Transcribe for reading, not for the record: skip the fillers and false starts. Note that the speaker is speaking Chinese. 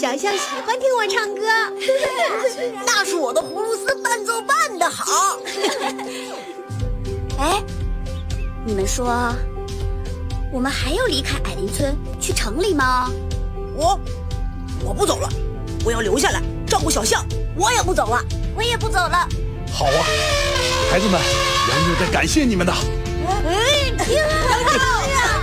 小象喜欢听我唱歌。 那是我的葫芦丝伴奏伴得好。 哎，你们说，我们还要离开矮林村去城里吗？ 我不走了，我要留下来照顾小象。我也不走了， 我也不走了。 好啊，孩子们，羊妞在感谢你们呢。 听啊！